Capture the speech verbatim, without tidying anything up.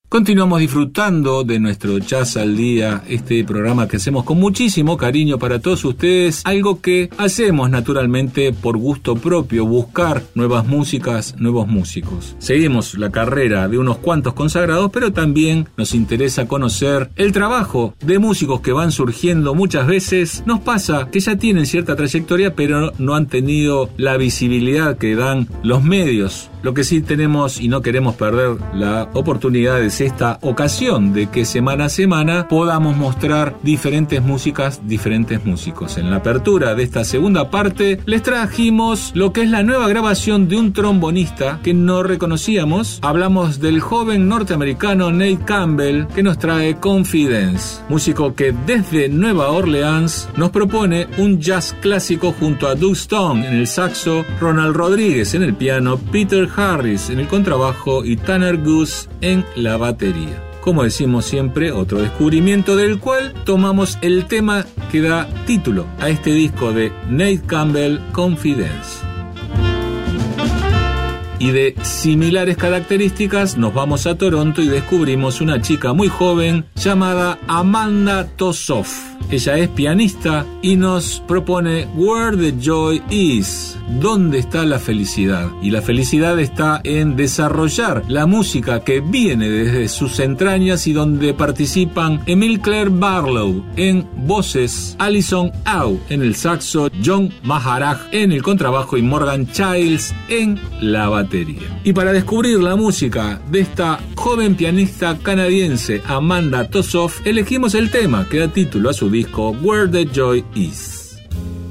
Continuamos disfrutando de nuestro Jazz al Día, este programa que hacemos con muchísimo cariño para todos ustedes, algo que hacemos naturalmente por gusto propio, buscar nuevas músicas, nuevos músicos. Seguimos la carrera de unos cuantos consagrados, pero también nos interesa conocer el trabajo de músicos que van surgiendo. Muchas veces nos pasa que ya tienen cierta trayectoria, pero no han tenido la visibilidad que dan los medios. Lo que sí tenemos y no queremos perder la oportunidad es esta ocasión de que semana a semana podamos mostrar diferentes músicas, diferentes músicos. En la apertura de esta segunda parte les trajimos lo que es la nueva grabación de un trombonista que no reconocíamos. Hablamos del joven norteamericano Nate Campbell, que nos trae Confidence, músico que desde Nueva Orleans nos propone un jazz clásico junto a Doug Stone en el saxo, Ronald Rodríguez en el piano, Peter Harris en el contrabajo y Tanner Goose en la batería. Como decimos siempre, otro descubrimiento del cual tomamos el tema que da título a este disco de Nate Campbell, Confidence. Y de similares características nos vamos a Toronto y descubrimos una chica muy joven llamada Amanda Tossoff. Ella es pianista y nos propone Where the Joy Is, ¿dónde está la felicidad? Y la felicidad está en desarrollar la música que viene desde sus entrañas y donde participan Emile Claire Barlow en voces, Alison Au en el saxo, John Maharaj en el contrabajo y Morgan Childs en la batería. Y para descubrir la música de esta joven pianista canadiense Amanda Tossoff, elegimos el tema que da título a su disco Where the Joy Is.